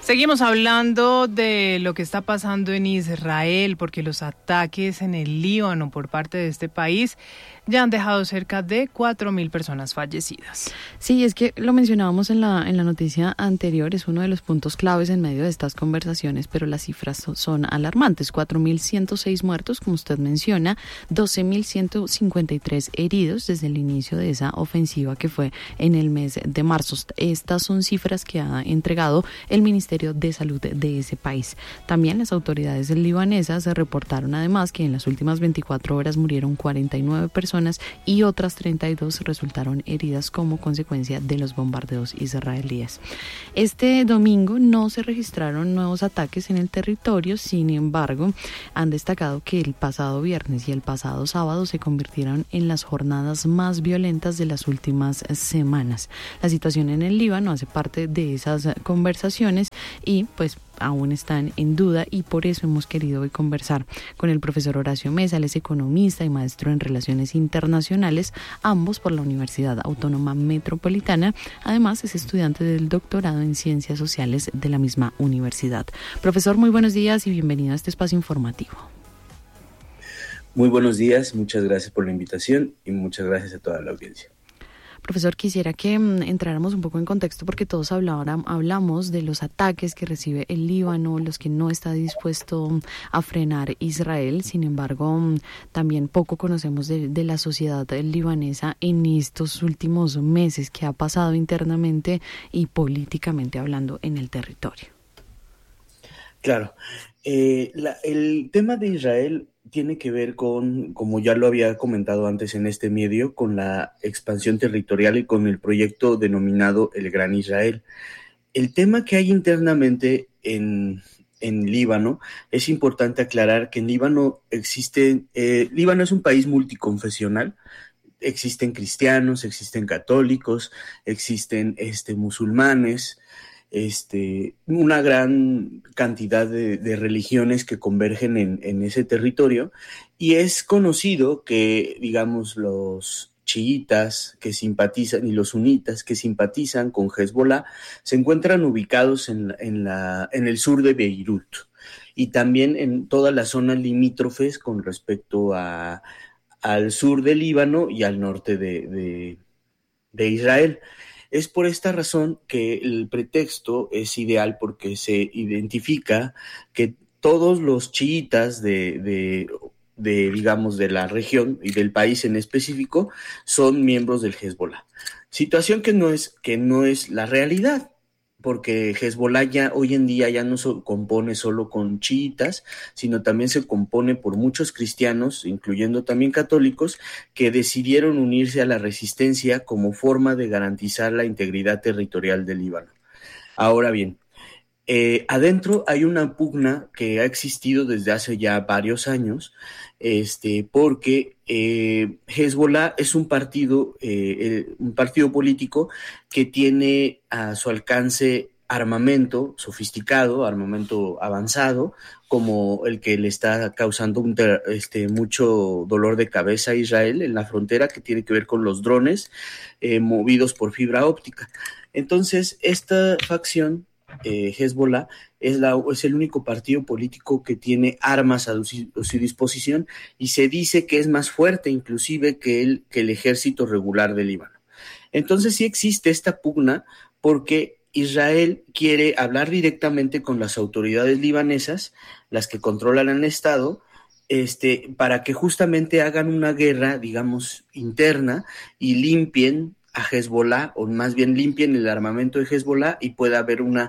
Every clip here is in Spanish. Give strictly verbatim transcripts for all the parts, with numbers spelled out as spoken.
Seguimos hablando de lo que está pasando en Israel, porque los ataques en el Líbano por parte de este país ya han dejado cerca de cuatro mil personas fallecidas. Sí, es que lo mencionábamos en la en la noticia anterior, es uno de los puntos claves en medio de estas conversaciones, pero las cifras son, son alarmantes. cuatro mil ciento seis muertos, como usted menciona, doce mil ciento cincuenta y tres heridos desde el inicio de esa ofensiva que fue en el mes de marzo. Estas son cifras que ha entregado el Ministerio de Salud de ese país. También las autoridades libanesas reportaron además que en las últimas veinticuatro horas murieron cuarenta y nueve personas y otras treinta y dos resultaron heridas como consecuencia de los bombardeos israelíes. Este domingo no se registraron nuevos ataques en el territorio, sin embargo, han destacado que el pasado viernes y el pasado sábado se convirtieron en las jornadas más violentas de las últimas semanas. La situación en el Líbano hace parte de esas conversaciones y pues aún están en duda, y por eso hemos querido hoy conversar con el profesor Horacio Mesa. Él es economista y maestro en Relaciones Internacionales, ambos por la Universidad Autónoma Metropolitana. Además, es estudiante del doctorado en Ciencias Sociales de la misma universidad. Profesor, muy buenos días y bienvenido a este espacio informativo. Muy buenos días, muchas gracias por la invitación y muchas gracias a toda la audiencia. Profesor, quisiera que um, entráramos un poco en contexto porque todos hablaban, hablamos de los ataques que recibe el Líbano, los que no está dispuesto um, a frenar Israel. Sin embargo, um, también poco conocemos de, de la sociedad libanesa en estos últimos meses, que ha pasado internamente y políticamente hablando en el territorio. Claro, eh, la, el tema de Israel tiene que ver con, como ya lo había comentado antes en este medio, con la expansión territorial y con el proyecto denominado el Gran Israel. El tema que hay internamente en, en Líbano, es importante aclarar que en Líbano existe, eh, Líbano es un país multiconfesional. Existen cristianos, existen católicos, existen este, musulmanes, Este, una gran cantidad de, de religiones que convergen en, en ese territorio, y es conocido que, digamos, los chiitas que simpatizan y los sunitas que simpatizan con Hezbollah se encuentran ubicados en, en, la, en el sur de Beirut y también en todas las zonas limítrofes con respecto a, al sur del Líbano y al norte de, de, de Israel. Es por esta razón que el pretexto es ideal, porque se identifica que todos los chiitas de, de, de, digamos, de la región y del país en específico son miembros del Hezbollah. Situación que no es, que no es la realidad, porque Hezbollah ya hoy en día ya no se compone solo con chiitas, sino también se compone por muchos cristianos, incluyendo también católicos, que decidieron unirse a la resistencia como forma de garantizar la integridad territorial del Líbano. Ahora bien, eh, adentro hay una pugna que ha existido desde hace ya varios años, este, porque eh, Hezbollah es un partido, eh, un partido político que tiene a su alcance armamento sofisticado, armamento avanzado, como el que le está causando un ter, este, mucho dolor de cabeza a Israel en la frontera, que tiene que ver con los drones eh, movidos por fibra óptica. Entonces, esta facción, eh, Hezbollah, es, la, es el único partido político que tiene armas a su, a su disposición, y se dice que es más fuerte inclusive que el, que el ejército regular del Líbano. Entonces sí existe esta pugna, porque Israel quiere hablar directamente con las autoridades libanesas, las que controlan el Estado, este, para que justamente hagan una guerra, digamos, interna, y limpien a Hezbollah, o más bien limpien el armamento de Hezbollah, y pueda haber una,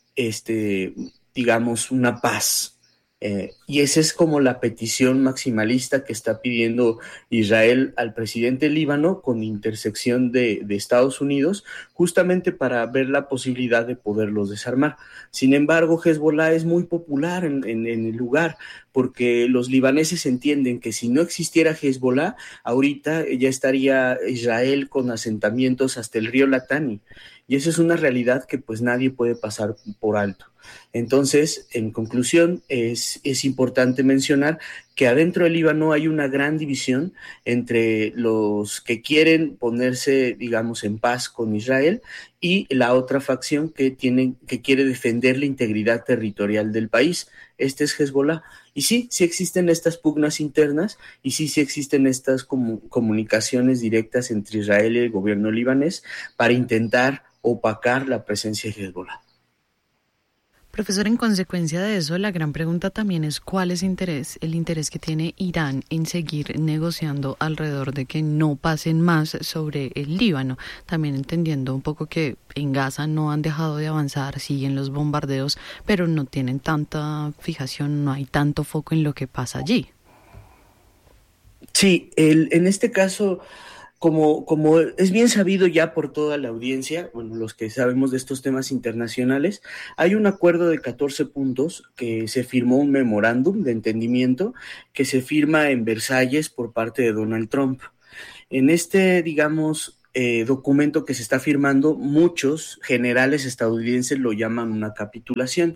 este, digamos, una paz. Eh, y esa es como la petición maximalista que está pidiendo Israel al presidente Líbano, con intersección de, de Estados Unidos, justamente para ver la posibilidad de poderlos desarmar. Sin embargo, Hezbollah es muy popular en, en, en el lugar, porque los libaneses entienden que si no existiera Hezbollah, ahorita ya estaría Israel con asentamientos hasta el río Litani, y esa es una realidad que pues nadie puede pasar por alto. Entonces, en conclusión, es, es importante mencionar que adentro del Líbano hay una gran división entre los que quieren ponerse, digamos, en paz con Israel y la otra facción que tiene, que quiere defender la integridad territorial del país. Este es Hezbollah. Y sí, sí existen estas pugnas internas y sí, sí existen estas comu- comunicaciones directas entre Israel y el gobierno libanés para intentar opacar la presencia de Hezbollah. Profesor, en consecuencia de eso, la gran pregunta también es cuál es interés, el interés que tiene Irán en seguir negociando alrededor de que no pasen más sobre el Líbano. También entendiendo un poco que en Gaza no han dejado de avanzar, siguen los bombardeos, pero no tienen tanta fijación, no hay tanto foco en lo que pasa allí. Sí, el, en este caso, como, como es bien sabido ya por toda la audiencia, bueno, los que sabemos de estos temas internacionales, hay un acuerdo de catorce puntos que se firmó, un memorándum de entendimiento que se firma en Versalles por parte de Donald Trump. En este, digamos, eh, documento que se está firmando, muchos generales estadounidenses lo llaman una capitulación.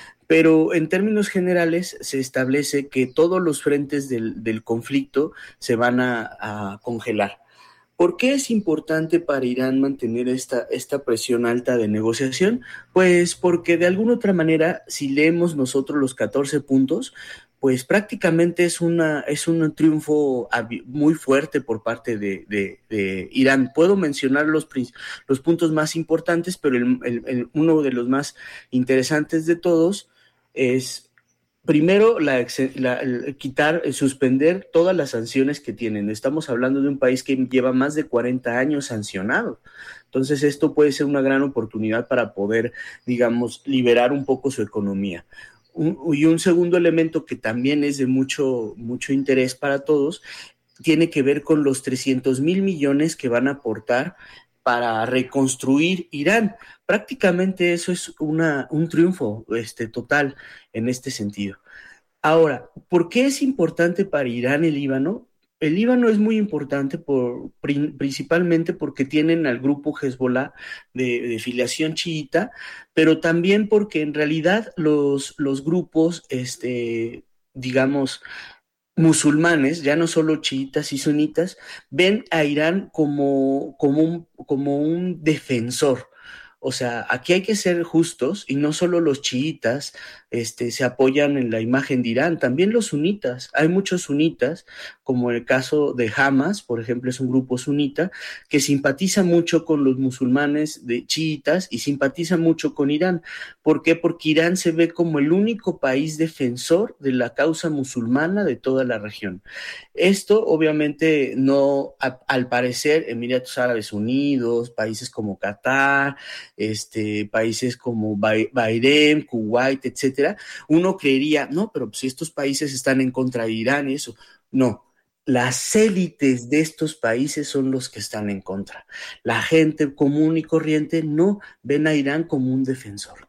Pero en términos generales se establece que todos los frentes del, del conflicto se van a, a congelar. ¿Por qué es importante para Irán mantener esta, esta presión alta de negociación? Pues porque de alguna otra manera, si leemos nosotros los catorce puntos, pues prácticamente es, una, es un triunfo muy fuerte por parte de, de, de Irán. Puedo mencionar los, los puntos más importantes, pero el, el, el, uno de los más interesantes de todos es... Primero, la, la, el quitar, el suspender todas las sanciones que tienen. Estamos hablando de un país que lleva más de cuarenta años sancionado. Entonces, esto puede ser una gran oportunidad para poder, digamos, liberar un poco su economía. Un, y un segundo elemento que también es de mucho, mucho interés para todos, tiene que ver con los trescientos mil millones que van a aportar para reconstruir Irán. Prácticamente eso es una, un triunfo este, total en este sentido. Ahora, ¿por qué es importante para Irán el Líbano? El Líbano es muy importante por, principalmente porque tienen al grupo Hezbollah de, de filiación chiita, pero también porque en realidad los, los grupos, este, digamos, musulmanes, ya no solo chiitas y sunitas, ven a Irán como, como, un, como un defensor. O sea, aquí hay que ser justos y no solo los chiitas este, se apoyan en la imagen de Irán, también los sunitas. Hay muchos sunitas, como el caso de Hamas, por ejemplo, es un grupo sunita que simpatiza mucho con los musulmanes de chiitas y simpatiza mucho con Irán. ¿Por qué? Porque Irán se ve como el único país defensor de la causa musulmana de toda la región. Esto, obviamente, no, a, al parecer, Emiratos Árabes Unidos, países como Qatar, este, países como Bahrein, Kuwait, etcétera, uno creería, no, pero si estos países están en contra de Irán y eso, no. Las élites de estos países son los que están en contra. La gente común y corriente no ven a Irán como un defensor.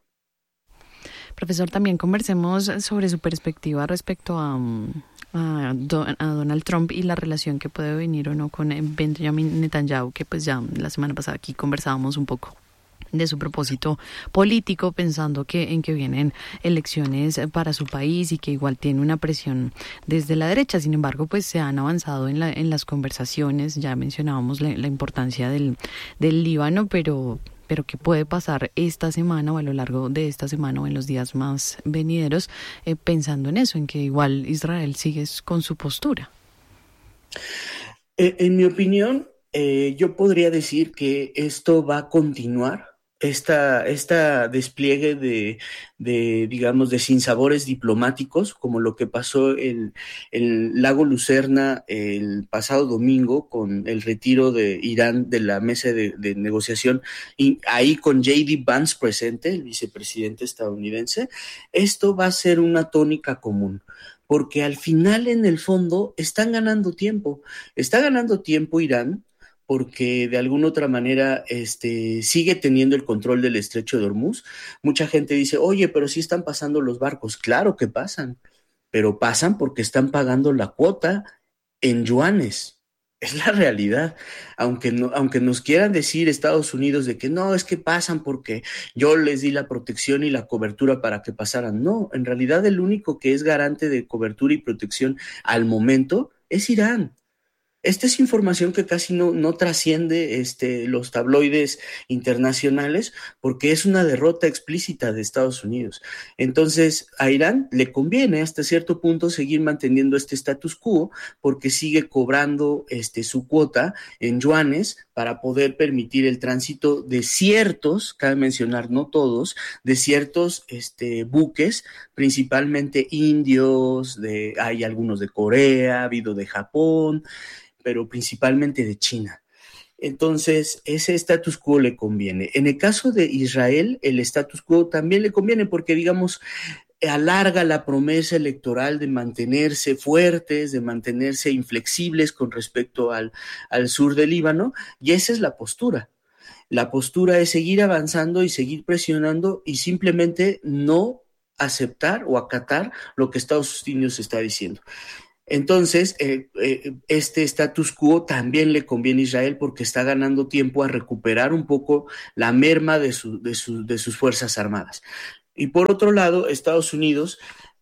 Profesor, también conversemos sobre su perspectiva respecto a, a, Don, a Donald Trump y la relación que puede venir o no con Benjamin Netanyahu, que pues ya la semana pasada aquí conversábamos un poco de su propósito político, pensando que en que vienen elecciones para su país y que igual tiene una presión desde la derecha. Sin embargo, pues se han avanzado en la en las conversaciones. Ya mencionábamos la, la importancia del del Líbano, pero pero qué puede pasar esta semana o a lo largo de esta semana o en los días más venideros, eh, pensando en eso, en que igual Israel sigue con su postura. Eh, en mi opinión, eh, yo podría decir que esto va a continuar. Esta, esta despliegue de, de, digamos, de sinsabores diplomáticos, como lo que pasó en el lago Lucerna el pasado domingo con el retiro de Irán de la mesa de, de negociación, y ahí con J D Vance presente, el vicepresidente estadounidense. Esto va a ser una tónica común, porque al final, en el fondo, están ganando tiempo. Está ganando tiempo Irán, porque de alguna otra manera este, sigue teniendo el control del estrecho de Hormuz. Mucha gente dice, oye, pero sí están pasando los barcos. Claro que pasan, pero pasan porque están pagando la cuota en yuanes. Es la realidad, aunque no, aunque nos quieran decir Estados Unidos de que no, es que pasan porque yo les di la protección y la cobertura para que pasaran. No, en realidad el único que es garante de cobertura y protección al momento es Irán. Esta es información que casi no, no trasciende este, los tabloides internacionales porque es una derrota explícita de Estados Unidos. Entonces, a Irán le conviene hasta cierto punto seguir manteniendo este status quo porque sigue cobrando este, su cuota en yuanes para poder permitir el tránsito de ciertos, cabe mencionar, no todos, de ciertos este, buques, principalmente indios, de, hay algunos de Corea, ha habido de Japón, pero principalmente de China. Entonces, ese status quo le conviene. En el caso de Israel, el status quo también le conviene porque, digamos, alarga la promesa electoral de mantenerse fuertes, de mantenerse inflexibles con respecto al, al sur del Líbano, y esa es la postura. La postura es seguir avanzando y seguir presionando y simplemente no aceptar o acatar lo que Estados Unidos está diciendo. Entonces, eh, eh, este status quo también le conviene a Israel porque está ganando tiempo a recuperar un poco la merma de, su, de, su, de sus fuerzas armadas. Y por otro lado, Estados Unidos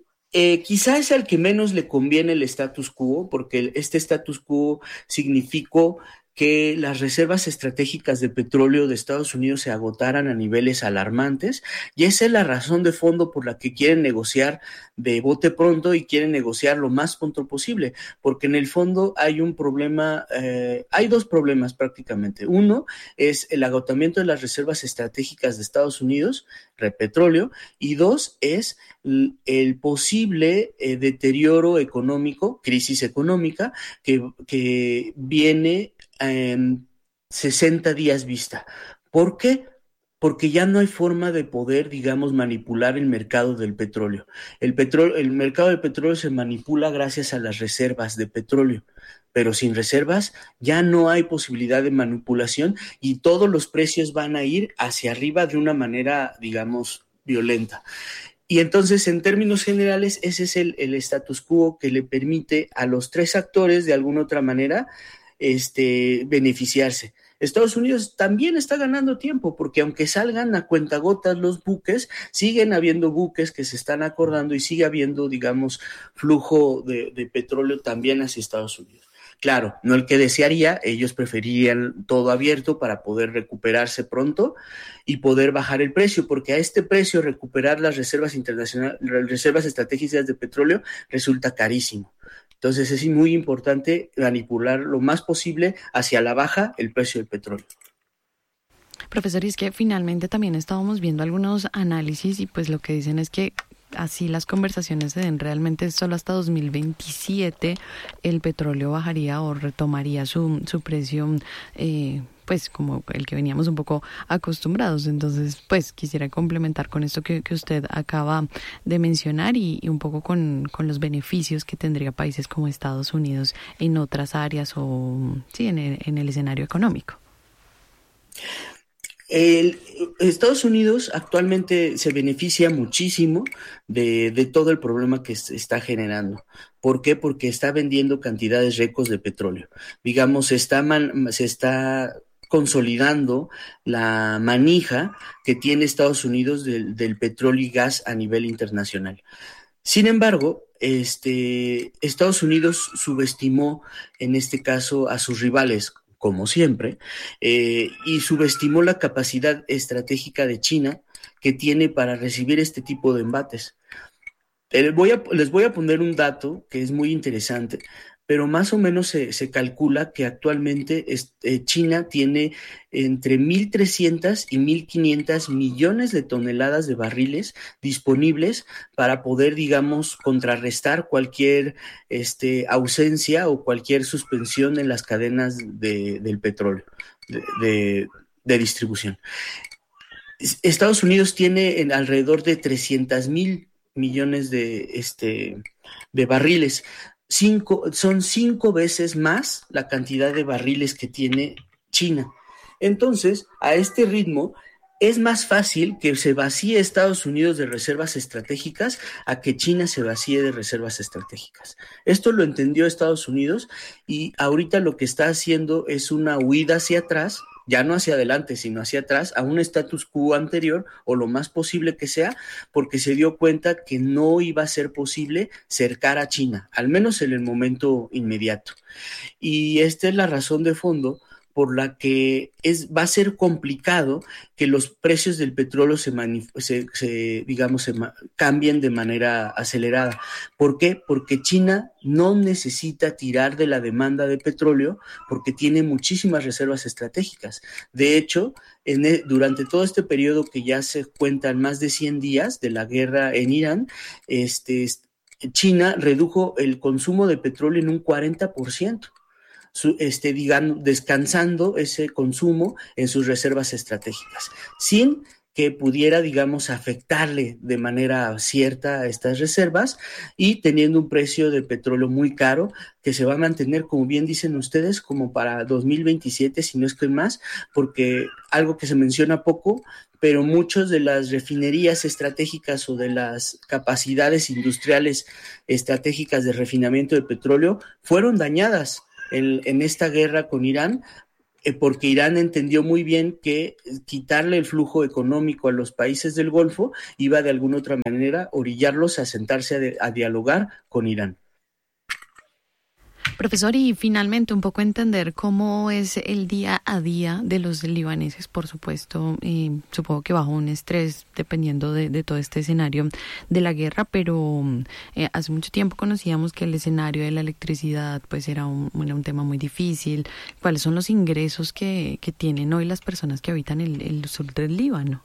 eh, quizá es al que menos le conviene el status quo, porque este status quo significó que las reservas estratégicas de petróleo de Estados Unidos se agotaran a niveles alarmantes, y esa es la razón de fondo por la que quieren negociar de bote pronto y quieren negociar lo más pronto posible, porque en el fondo hay un problema, eh, hay dos problemas prácticamente. Uno es el agotamiento de las reservas estratégicas de Estados Unidos, de petróleo, y dos es el posible eh, deterioro económico, crisis económica, que, que viene en sesenta días vista. ¿Por qué? Porque ya no hay forma de poder, digamos, manipular el mercado del petróleo. El petróleo, el mercado del petróleo se manipula gracias a las reservas de petróleo, pero sin reservas ya no hay posibilidad de manipulación y todos los precios van a ir hacia arriba de una manera, digamos, violenta. Y entonces, en términos generales, ese es el, el status quo que le permite a los tres actores, de alguna otra manera, este, beneficiarse. Estados Unidos también está ganando tiempo, porque aunque salgan a cuentagotas los buques, siguen habiendo buques que se están acordando y sigue habiendo, digamos, flujo de, de petróleo también hacia Estados Unidos. Claro, no el que desearía, ellos preferirían todo abierto para poder recuperarse pronto y poder bajar el precio, porque a este precio recuperar las reservas internacionales, las reservas estratégicas de petróleo resulta carísimo. Entonces es muy importante manipular lo más posible hacia la baja el precio del petróleo. Profesor, y es que finalmente también estábamos viendo algunos análisis y pues lo que dicen es que así las conversaciones se den realmente solo hasta dos mil veintisiete el petróleo bajaría o retomaría su, su precio eh, pues como el que veníamos un poco acostumbrados. Entonces pues quisiera complementar con esto que, que usted acaba de mencionar y, y un poco con, con los beneficios que tendría países como Estados Unidos en otras áreas o sí en el, en el escenario económico. El, Estados Unidos actualmente se beneficia muchísimo de, de todo el problema que se está generando. ¿Por qué? Porque está vendiendo cantidades récords de petróleo. Digamos, se está, man, se está consolidando la manija que tiene Estados Unidos del, del petróleo y gas a nivel internacional. Sin embargo, este, Estados Unidos subestimó en este caso a sus rivales, como siempre, eh, y subestimó la capacidad estratégica de China que tiene para recibir este tipo de embates. Eh, voy a, les voy a poner un dato que es muy interesante, pero más o menos se, se calcula que actualmente es, eh, China tiene entre mil trescientos y mil quinientos millones de toneladas de barriles disponibles para poder, digamos, contrarrestar cualquier este, ausencia o cualquier suspensión en las cadenas de, del petróleo, de, de, de distribución. Estados Unidos tiene en alrededor de trescientos mil millones de, este, de barriles. Cinco, son cinco veces más la cantidad de barriles que tiene China. Entonces, a este ritmo, es más fácil que se vacíe Estados Unidos de reservas estratégicas a que China se vacíe de reservas estratégicas. Esto lo entendió Estados Unidos y ahorita lo que está haciendo es una huida hacia atrás, ya no hacia adelante, sino hacia atrás, a un status quo anterior o lo más posible que sea, porque se dio cuenta que no iba a ser posible cercar a China, al menos en el momento inmediato. Y esta es la razón de fondo por la que es, va a ser complicado que los precios del petróleo se, manif- se, se digamos, se ma- cambien de manera acelerada. ¿Por qué? Porque China no necesita tirar de la demanda de petróleo porque tiene muchísimas reservas estratégicas. De hecho, en el, durante todo este periodo que ya se cuentan más de cien días de la guerra en Irán, este, China redujo el consumo de petróleo en un cuarenta por ciento. Su, este, digamos, descansando ese consumo en sus reservas estratégicas, sin que pudiera, digamos, afectarle de manera cierta a estas reservas y teniendo un precio de petróleo muy caro que se va a mantener, como bien dicen ustedes, como para dos mil veintisiete, si no es que más, porque algo que se menciona poco, pero muchas de las refinerías estratégicas o de las capacidades industriales estratégicas de refinamiento de petróleo fueron dañadas En, en esta guerra con Irán, eh, porque Irán entendió muy bien que quitarle el flujo económico a los países del Golfo iba de alguna otra manera orillarlos a sentarse a, de, a dialogar con Irán. Profesor, y finalmente un poco entender cómo es el día a día de los libaneses, por supuesto, y supongo que bajo un estrés dependiendo de, de todo este escenario de la guerra, pero eh, hace mucho tiempo conocíamos que el escenario de la electricidad pues era un, era un tema muy difícil. ¿Cuáles son los ingresos que, que tienen hoy las personas que habitan el, el sur del Líbano?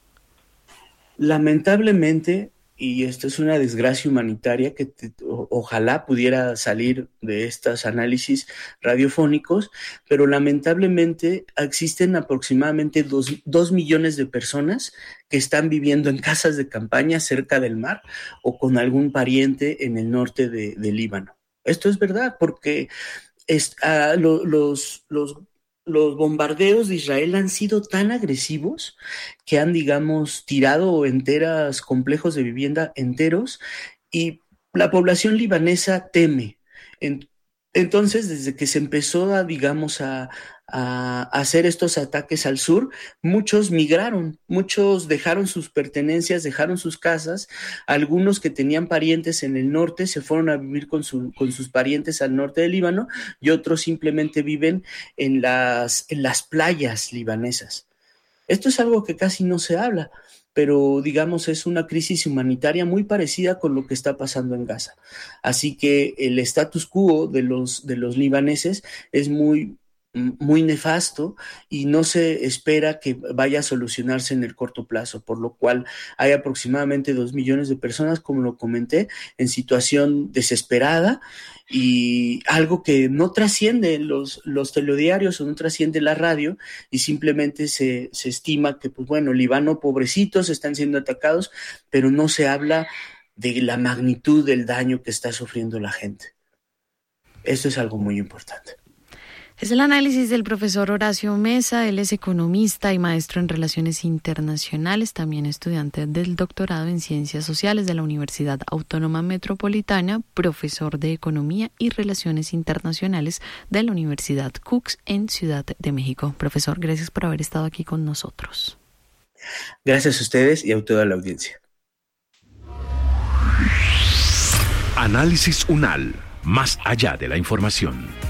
Lamentablemente, y esto es una desgracia humanitaria que te, o, ojalá pudiera salir de estos análisis radiofónicos, pero lamentablemente existen aproximadamente dos, dos millones de personas que están viviendo en casas de campaña cerca del mar o con algún pariente en el norte de, de Líbano. Esto es verdad, porque es, uh, lo, los, los Los bombardeos de Israel han sido tan agresivos que han, digamos, tirado enteras complejos de vivienda enteros y la población libanesa teme. Entonces, desde que se empezó a, digamos, a, a hacer estos ataques al sur, muchos migraron, muchos dejaron sus pertenencias, dejaron sus casas, algunos que tenían parientes en el norte se fueron a vivir con, su, con sus parientes al norte del Líbano y otros simplemente viven en las, en las playas libanesas. Esto es algo que casi no se habla, pero digamos es una crisis humanitaria muy parecida con lo que está pasando en Gaza. Así que el status quo de los, de los libaneses es muy muy nefasto y no se espera que vaya a solucionarse en el corto plazo, por lo cual hay aproximadamente dos millones de personas, como lo comenté, en situación desesperada y algo que no trasciende los, los telediarios o no trasciende la radio y simplemente se, se estima que, pues bueno, Líbano, pobrecitos, están siendo atacados, pero no se habla de la magnitud del daño que está sufriendo la gente. Esto es algo muy importante. Es el análisis del profesor Horacio Mesa. Él es economista y maestro en Relaciones Internacionales, también estudiante del doctorado en Ciencias Sociales de la Universidad Autónoma Metropolitana, profesor de Economía y Relaciones Internacionales de la Universidad Cooks en Ciudad de México. Profesor, gracias por haber estado aquí con nosotros. Gracias a ustedes y a toda la audiencia. Análisis UNAL, más allá de la información.